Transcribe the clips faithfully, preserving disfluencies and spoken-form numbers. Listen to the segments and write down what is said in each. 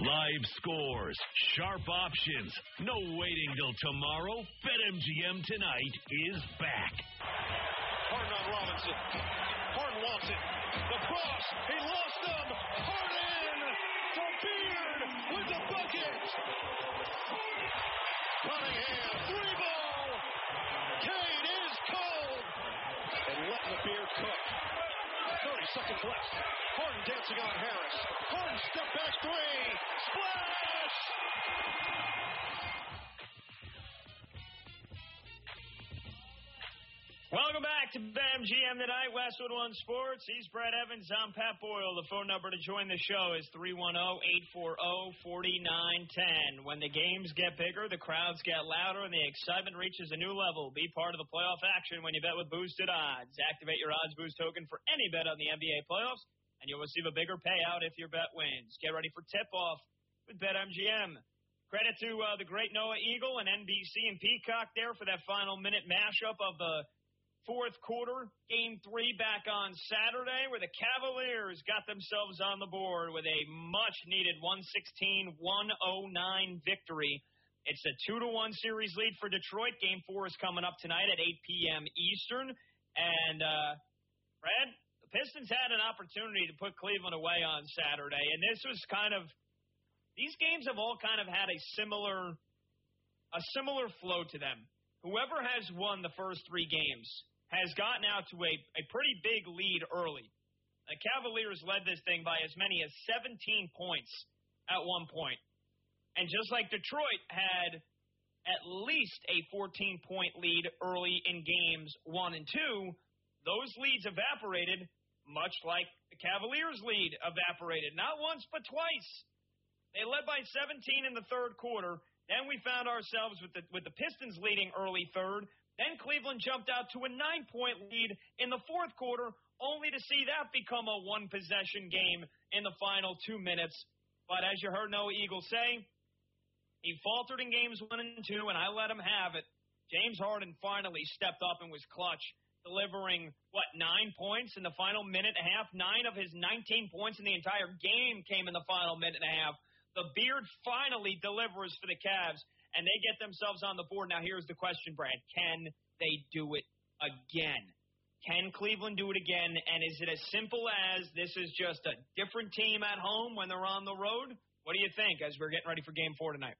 Live scores, sharp options, no waiting till tomorrow. BetMGM tonight is back. Harden on Robinson. Harden wants it. The cross. He lost them. Harden to Beard with the bucket. Cunningham, three ball. Kane is cold. And letting the Beard cook. thirty seconds left. Harden dancing on Harris. Harden step back three. Splash! Welcome back to BetMGM tonight, Westwood One Sports. He's Brett Evans. I'm Pat Boyle. The phone number to join the show is three one zero, eight four zero, four nine one zero. When the games get bigger, the crowds get louder, and the excitement reaches a new level. Be part of the playoff action when you bet with Boosted Odds. Activate your Odds Boost token for any bet on the N B A playoffs, and you'll receive a bigger payout if your bet wins. Get ready for tip-off with BetMGM. Credit to uh, the great Noah Eagle and N B C and Peacock there for that final minute mashup of the fourth quarter, game three back on Saturday, where the Cavaliers got themselves on the board with a much-needed one sixteen to one oh nine victory. It's a two to one series lead for Detroit. Game four is coming up tonight at eight p.m. Eastern. And, uh, Fred, the Pistons had an opportunity to put Cleveland away on Saturday, and this was kind of – these games have all kind of had a similar a similar flow to them. Whoever has won the first three games has gotten out to a, a pretty big lead early. The Cavaliers led this thing by as many as seventeen points at one point. And just like Detroit had at least a fourteen-point lead early in games one and two, those leads evaporated much like the Cavaliers' lead evaporated. Not once, but twice. They led by seventeen in the third quarter. Then we found ourselves with the with the Pistons leading early third. Then Cleveland jumped out to a nine-point lead in the fourth quarter, only to see that become a one-possession game in the final two minutes. But as you heard Noah Eagle say, he faltered in games one and two, and I let him have it. James Harden finally stepped up and was clutch, delivering, what, nine points in the final minute and a half? Nine of his nineteen points in the entire game came in the final minute and a half. The Beard finally delivers for the Cavs, and they get themselves on the board. Now, here's the question, Brad. Can they do it again? Can Cleveland do it again? And is it as simple as this is just a different team at home when they're on the road? What do you think as we're getting ready for Game four tonight?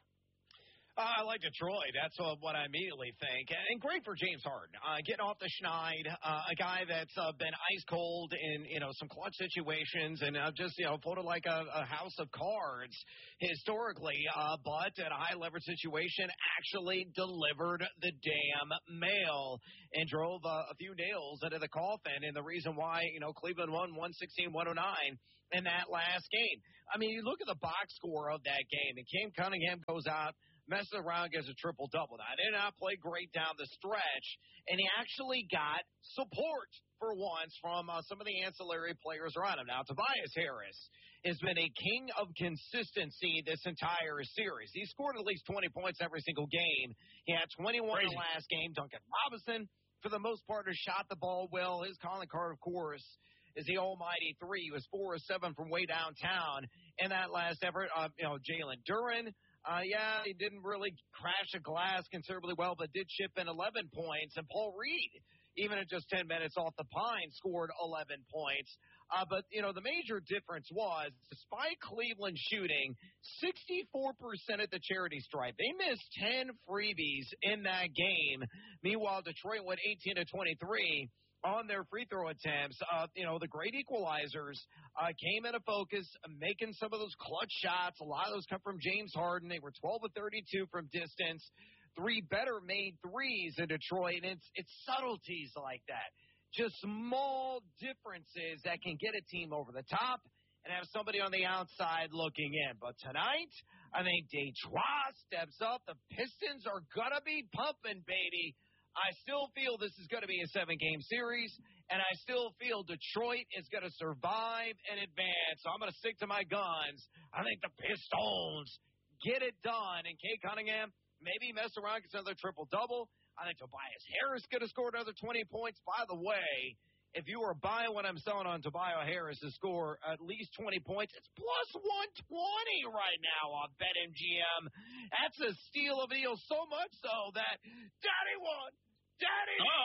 Uh, I like Detroit. That's uh, what I immediately think. And great for James Harden. Uh, getting off the schneid, uh, a guy that's uh, been ice cold in, you know, some clutch situations and uh, just, you know, floated like a, a house of cards historically, uh, but in a high leverage situation actually delivered the damn mail and drove uh, a few nails into the coffin. And the reason why, you know, Cleveland won one sixteen to one oh nine in that last game. I mean, you look at the box score of that game, and Cam Cunningham goes out, messes around, gets a triple-double. Now, they did not play great down the stretch, and he actually got support for once from uh, some of the ancillary players around him. Now, Tobias Harris has been a king of consistency this entire series. He scored at least twenty points every single game. He had twenty-one Crazy. in the last game. Duncan Robinson, for the most part, has shot the ball well. His calling card, of course, is the almighty three. He was four of seven from way downtown in that last effort. Uh, you know, Jalen Duren, Uh, yeah, he didn't really crash a glass considerably well, but did chip in eleven points. And Paul Reed, even at just ten minutes off the pine, scored eleven points. Uh, but, you know, the major difference was, despite Cleveland shooting sixty-four percent at the charity stripe, they missed ten freebies in that game. Meanwhile, Detroit went eighteen to twenty-three on their free throw attempts. Uh, you know, the great equalizers uh, came into focus, making some of those clutch shots. A lot of those come from James Harden. They were twelve of thirty-two from distance. Three better made threes in Detroit. And it's, it's subtleties like that. Just small differences that can get a team over the top and have somebody on the outside looking in. But tonight, I think Detroit steps up. The Pistons are going to be pumping, baby. I still feel this is going to be a seven-game series, and I still feel Detroit is going to survive and advance. So I'm going to stick to my guns. I think the Pistons get it done. And Kay Cunningham maybe mess around, gets another triple-double. I think Tobias Harris could have scored another twenty points. By the way, if you are buying what I'm selling on Tobias Harris to score at least twenty points, it's plus one twenty right now on BetMGM. That's a steal of a deal, so much so that Daddy won. Daddy oh,